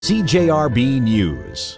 CJRB News.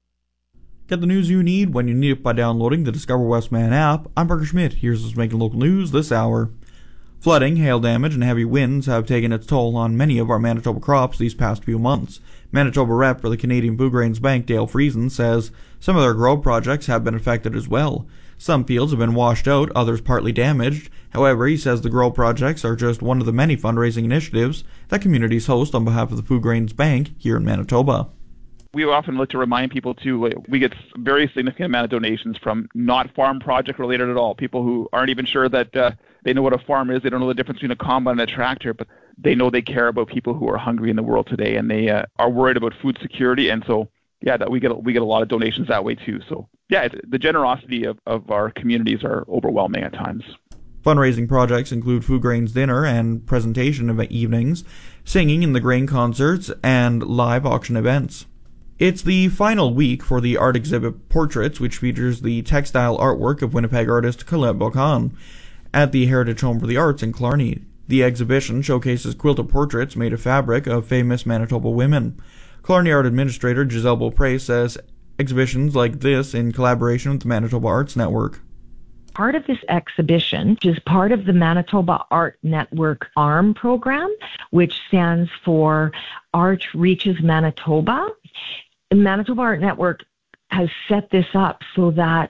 Get the news you need when you need it by downloading the Discover Westman app. I'm Parker Schmidt. Here's what's making local news this hour. Flooding, hail damage, and heavy winds have taken its toll on many of our Manitoba crops these past few months. Manitoba rep for the Canadian Food Grains Bank, Dale Friesen, says some of their grow projects have been affected as well. Some fields have been washed out, others partly damaged. However, he says the grow projects are just one of the many fundraising initiatives that communities host on behalf of the Food Grains Bank here in Manitoba. We often look to remind people too, we get very significant amount of donations from not farm project related at all. People who aren't even sure that they know what a farm is. They don't know the difference between a combine and a tractor, but they know they care about people who are hungry in the world today, and they are worried about food security. And so, that we get a lot of donations that way too. So, the generosity of our communities are overwhelming at times. Fundraising projects include food grains dinner and presentation of evenings, singing in the grain concerts, and live auction events. It's the final week for the art exhibit Portraits, which features the textile artwork of Winnipeg artist Colette Bocan at the Heritage Home for the Arts in Killarney. The exhibition showcases quilted portraits made of fabric of famous Manitoba women. Killarney Art Administrator Giselle Beaupre says exhibitions like this in collaboration with the Manitoba Arts Network. Part of this exhibition, which is part of the Manitoba Art Network ARM program, which stands for Art Reaches Manitoba. The Manitoba Art Network has set this up so that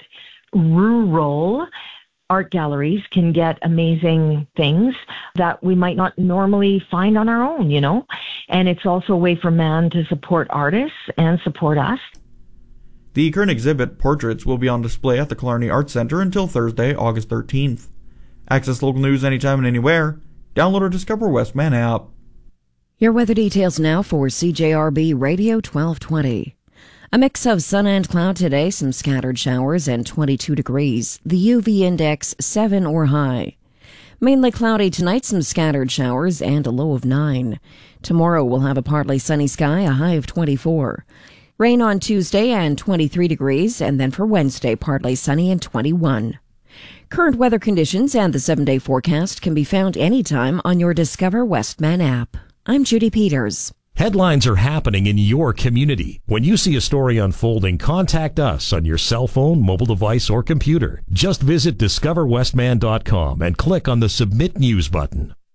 rural art galleries can get amazing things that we might not normally find on our own, And it's also a way for man to support artists and support us. The current exhibit, Portraits, will be on display at the Killarney Arts Centre until Thursday, August 13th. Access local news anytime and anywhere. Download our Discover Westman app. Your weather details now for CJRB Radio 1220. A mix of sun and cloud today, some scattered showers, and 22 degrees. The UV index 7 or high. Mainly cloudy tonight, some scattered showers, and a low of 9. Tomorrow we'll have a partly sunny sky, a high of 24. Rain on Tuesday and 23 degrees, and then for Wednesday, partly sunny and 21. Current weather conditions and the 7-day forecast can be found anytime on your Discover Westman app. I'm Judy Peters. Headlines are happening in your community. When you see a story unfolding, contact us on your cell phone, mobile device, or computer. Just visit discoverwestman.com and click on the Submit News button.